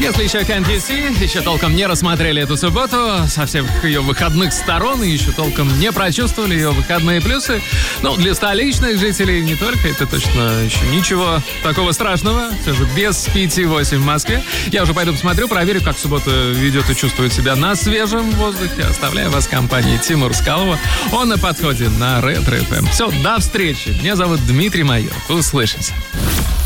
Если еще Can't You See, еще толком не рассмотрели эту субботу со всех ее выходных сторон и еще толком не прочувствовали ее выходные плюсы, ну, для столичных жителей не только, это точно еще ничего такого страшного, все же без 5-8 в Москве. Я уже пойду посмотрю, проверю, как суббота ведет и чувствует себя на свежем воздухе. Оставляю вас в компании Тимура Скалова. Он на подходе на Ретро FM. Все, до встречи. Меня зовут Дмитрий Майор. Услышимся.